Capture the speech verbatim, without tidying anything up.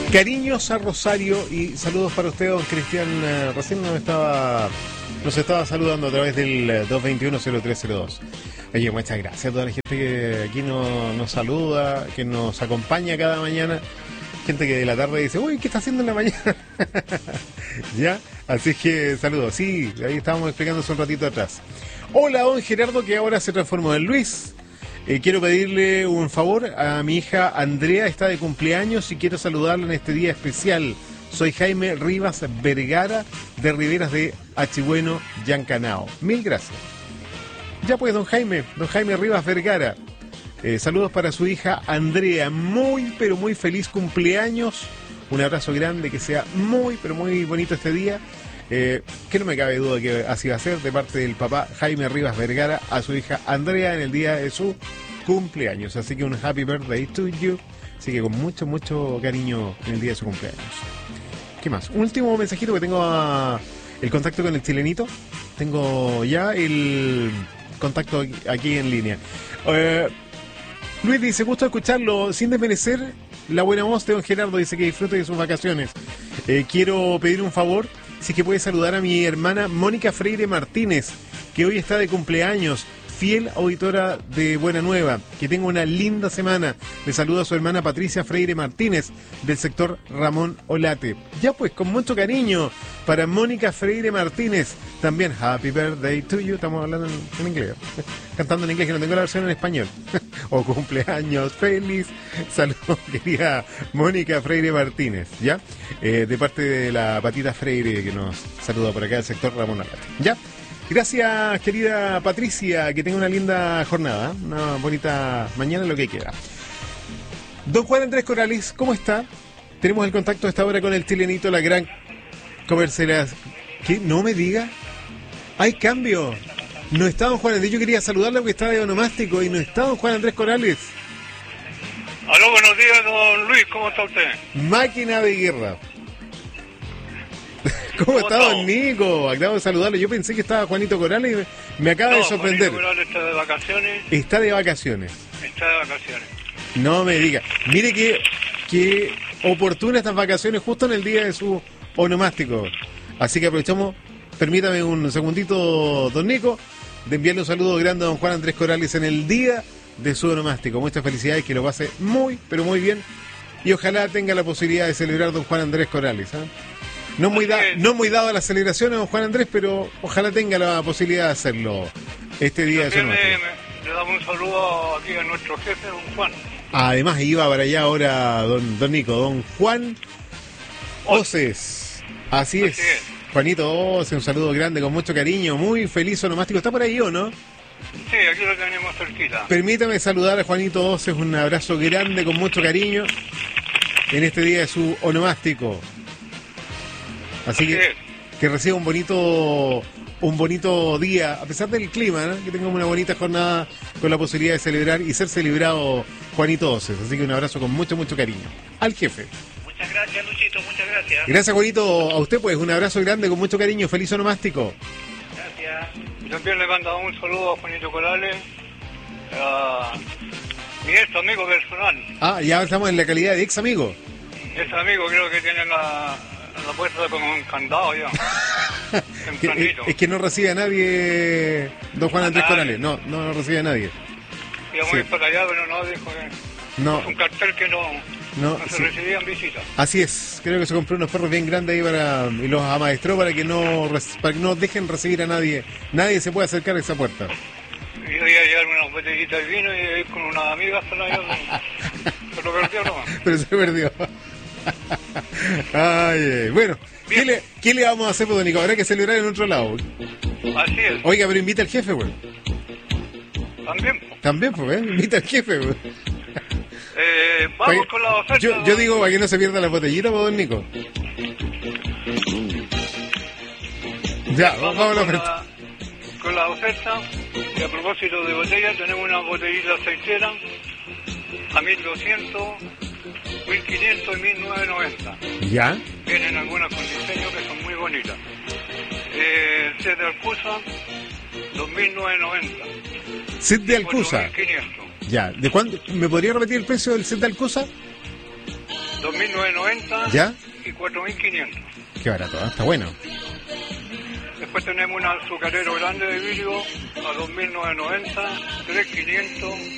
Cariños a Rosario y saludos para usted, don Cristian. Eh, recién nos estaba, nos estaba saludando a través del dos dos uno, cero tres cero dos. Oye, muchas gracias a toda la gente que aquí nos, nos saluda, que nos acompaña cada mañana. Gente que de la tarde dice, uy, ¿qué está haciendo en la mañana? ¿Ya? Así que saludos. Sí, ahí estábamos explicando hace un ratito atrás. Hola, don Gerardo, que ahora se transformó en Luis. Eh, quiero pedirle un favor a mi hija Andrea, está de cumpleaños y quiero saludarla en este día especial. Soy Jaime Rivas Vergara de Riberas de Achigüeno, Yancanao. Mil gracias. Ya pues, don Jaime, don Jaime Rivas Vergara. Eh, saludos para su hija Andrea. Muy, pero muy feliz cumpleaños. Un abrazo grande, que sea muy, pero muy bonito este día. Eh, que no me cabe duda que así va a ser, de parte del papá Jaime Rivas Vergara a su hija Andrea en el día de su cumpleaños. Así que un happy birthday to you. Así que con mucho, mucho cariño en el día de su cumpleaños. ¿Qué más? Un último mensajito que tengo a el contacto con el chilenito. Tengo ya el contacto aquí en línea. Eh, Luis dice, gusto escucharlo sin desmerecer la buena voz de don Gerardo. Dice que disfrute de sus vacaciones. Eh, quiero pedir un favor. Si es que puede saludar a mi hermana Mónica Freire Martínez, que hoy está de cumpleaños, fiel auditora de Buena Nueva. Que tenga una linda semana. Le saluda a su hermana Patricia Freire Martínez, del sector Ramón Olate. Ya pues, con mucho cariño para Mónica Freire Martínez. También, happy birthday to you. Estamos hablando en, en inglés. Cantando en inglés, que no tengo la versión en español. O cumpleaños feliz. Saludos, querida Mónica Freire Martínez. ¿Ya? Eh, de parte de la Patita Freire, que nos saluda por acá del sector Ramón Olate. ¿Ya? Gracias, querida Patricia, que tenga una linda jornada, una bonita mañana, lo que queda. Don Juan Andrés Corrales, ¿cómo está? Tenemos el contacto a esta hora con el chilenito, la gran comercial. ¿Qué? ¿No me diga? ¿Hay cambio? No está don Juan Andrés, yo quería saludarle porque está de onomástico y no está don Juan Andrés Corrales. Aló, buenos días, don Luis, ¿cómo está usted? Máquina de guerra. ¿Cómo, ¿Cómo está don Nico? Acabo de saludarlo. Yo pensé que estaba Juanito Corrales y me, me acaba no, de sorprender. Juanito Corrales está de vacaciones. Está de vacaciones. Está de vacaciones. No me diga. Mire que, que oportunas estas vacaciones justo en el día de su onomástico. Así que aprovechamos, permítame un segundito, don Nico, de enviarle un saludo grande a don Juan Andrés Corrales en el día de su onomástico. Muchas felicidades, que lo pase muy, pero muy bien. Y ojalá tenga la posibilidad de celebrar don Juan Andrés Corrales, ¿eh? No muy, da, no muy dado a las celebraciones, don Juan Andrés, pero ojalá tenga la posibilidad de hacerlo este día de su onomástico. Le damos un saludo aquí a nuestro jefe, don Juan. Además, iba para allá ahora don, don Nico, don Juan Oces. Así es. Así es. Juanito Oces, un saludo grande, con mucho cariño, muy feliz onomástico. ¿Está por ahí o no? Sí, aquí lo tenemos cerquita. Permítame saludar a Juanito Oces, un abrazo grande, con mucho cariño, en este día de su onomástico. Así, Así que, es. que reciba un bonito un bonito día, a pesar del clima, ¿no? Que tengamos una bonita jornada con la posibilidad de celebrar y ser celebrado Juanito Oces. Así que un abrazo con mucho, mucho cariño. Al jefe. Muchas gracias, Luchito, muchas gracias. Gracias, Juanito. A usted, pues, un abrazo grande con mucho cariño. Feliz onomástico. Gracias. También le mando un saludo a Juanito Corrales, a mi ex amigo personal. Ah, ya estamos en la calidad de ex amigo. Ex amigo, creo que tiene la... la puerta con un candado ya. que, es que no recibe a nadie don Juan Andrés Corrales. No, no, no recibe a nadie. Íbamos sí. para allá, pero no, dijo que no. es un cartel que no, no, no se sí. recibían visitas. Así es, creo que se compró unos perros bien grandes ahí para y los amaestró para que no para que no dejen recibir a nadie. Nadie se puede acercar a esa puerta. Y yo iba a llevar unas botellitas de vino y ir con una amiga hasta allá. Se lo perdió nomás. Pero se perdió. Ay, bueno, ¿qué le, ¿qué le vamos a hacer, pues, don Nico? Habrá que celebrar en otro lado. Así es. Oiga, pero invita al jefe, güey. También. También, pues, ¿eh? Invita al jefe, güey. Eh, vamos que, con la oferta. Yo, yo digo, para que no se pierda la botellita, pues, don Nico. Ya, vamos, vamos a la oferta. La, con la oferta, y a propósito de botellas, tenemos una botellita aceitera a mil doscientos, mil quinientos y mil novecientos noventa. ¿Ya? Vienen algunas con diseño que son muy bonitas. Eh, el set de Alcusa, dos mil novecientos noventa. ¿Set de Alcusa? dos mil quinientos. Ya. ¿De cuánto? ¿Me podría repetir el precio del set de Alcusa? dos mil novecientos noventa ¿Ya? y cuatro mil quinientos. Qué barato, ¿eh? Está bueno. Después tenemos un azucarero grande de vidrio a dos mil novecientos noventa, tres mil quinientos